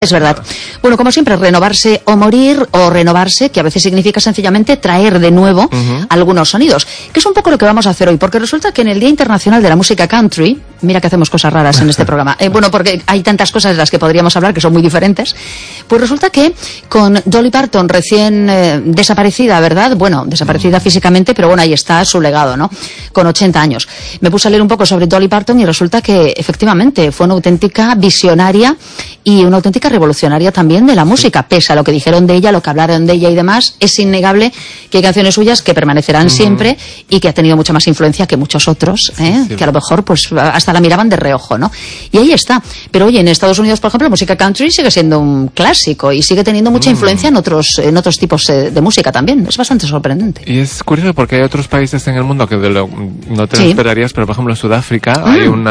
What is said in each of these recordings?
Es verdad. Bueno, como siempre, renovarse o morir, o renovarse, que a veces significa sencillamente traer de nuevo algunos sonidos, que es un poco lo que vamos a hacer hoy, porque resulta que en el Día Internacional de la Música Country, mira que hacemos cosas raras en este programa, bueno, porque hay tantas cosas de las que podríamos hablar que son muy diferentes, pues resulta que con Dolly Parton recién desaparecida, ¿verdad? Bueno, desaparecida físicamente, pero bueno, ahí está su legado, ¿no? Con 80 años. Me puse a leer un poco sobre Dolly Parton y resulta que efectivamente fue una auténtica visionaria y una auténtica revolucionaria también de la música, pese a lo que dijeron de ella, lo que hablaron de ella y demás. Es innegable que hay canciones suyas que permanecerán siempre y que ha tenido mucha más influencia que muchos otros, que a lo mejor pues hasta la miraban de reojo, ¿no? Y ahí está. Pero oye, en Estados Unidos, por ejemplo, la música country sigue siendo un clásico y sigue teniendo mucha influencia en otros tipos de música también. Es bastante sorprendente. Y es curioso porque hay otros países en el mundo que no te lo esperarías, pero por ejemplo en Sudáfrica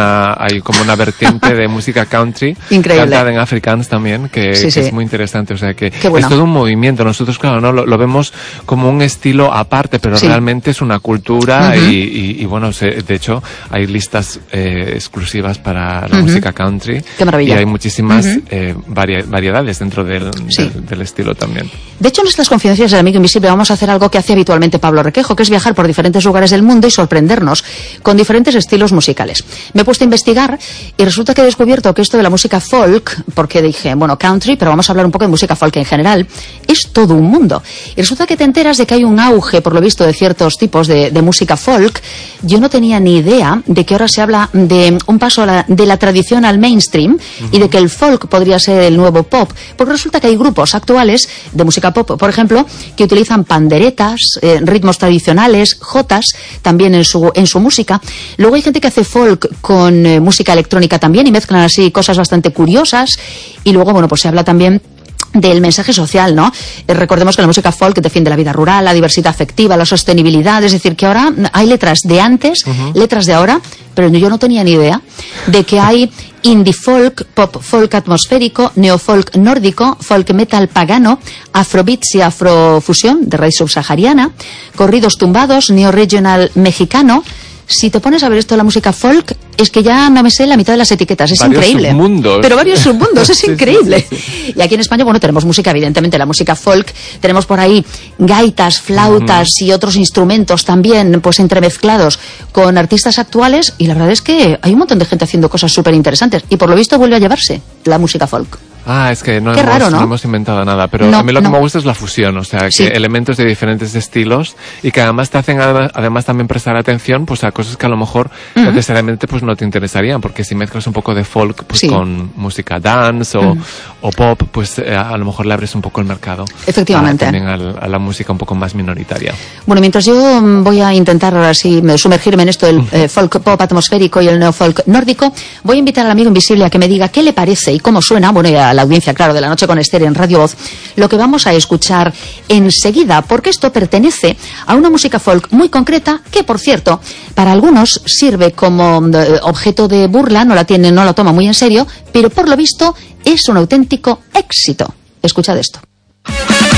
hay como una vertiente de música country cantada en Afrikaans también, que es muy interesante, o sea que es todo un movimiento. Nosotros, claro, no lo vemos como un estilo aparte, pero realmente es una cultura y bueno, de hecho hay listas exclusivas para la música country. Qué maravilla. Y hay muchísimas variedades dentro del estilo también. De hecho, en estas confidencias del Amigo Invisible vamos a hacer algo que hace habitualmente Pablo Requejo, que es viajar por diferentes lugares del mundo y sorprendernos con diferentes estilos musicales. Me he puesto a investigar y resulta que he descubierto que esto de la música folk, porque dije, bueno, country, pero vamos a hablar un poco de música folk en general, es todo un mundo. Y resulta que te enteras de que hay un auge, por lo visto, de ciertos tipos de música folk. Yo no tenía ni idea de que ahora se habla de un paso de la tradición al mainstream y de que el folk podría ser el nuevo pop, porque resulta que hay grupos actuales de música pop, por ejemplo, que utilizan panderetas, ritmos tradicionales, jotas, también en su música. Luego hay gente que hace folk con música electrónica también y mezclan así cosas bastante curiosas. Y luego, bueno, pues se habla también del mensaje social, ¿no? Recordemos que la música folk defiende la vida rural, la diversidad afectiva, la sostenibilidad, es decir, que ahora hay letras de antes, letras de ahora, pero yo no tenía ni idea de que hay indie folk, pop folk atmosférico, neofolk nórdico, folk metal pagano, afrobeats y afrofusión de raíz subsahariana, corridos tumbados, neo-regional mexicano. Si te pones a ver esto de la música folk, es que ya no me sé la mitad de las etiquetas, es varios increíble. Submundos. Pero varios submundos, es increíble. Y aquí en España, bueno, tenemos música, evidentemente, la música folk, tenemos por ahí gaitas, flautas y otros instrumentos también, pues entremezclados con artistas actuales, y la verdad es que hay un montón de gente haciendo cosas súper interesantes, y por lo visto vuelve a llevarse la música folk. Es que no hemos inventado nada, pero a mí lo que me gusta es la fusión, o sea, que elementos de diferentes estilos y que además te hacen además también prestar atención pues a cosas que a lo mejor necesariamente pues no te interesarían, porque si mezclas un poco de folk pues con música dance o pop, pues a lo mejor le abres un poco el mercado. Efectivamente. También a la música un poco más minoritaria. Bueno, mientras yo voy a intentar ahora sí sumergirme en esto del folk pop atmosférico y el neofolk nórdico, voy a invitar al Amigo Invisible a que me diga qué le parece y cómo suena, bueno, y a la audiencia, claro, de La Noche con Esther en Radio Voz, lo que vamos a escuchar enseguida, porque esto pertenece a una música folk muy concreta que, por cierto, para algunos sirve como objeto de burla, no la toma muy en serio, pero por lo visto es un auténtico éxito. Escuchad esto.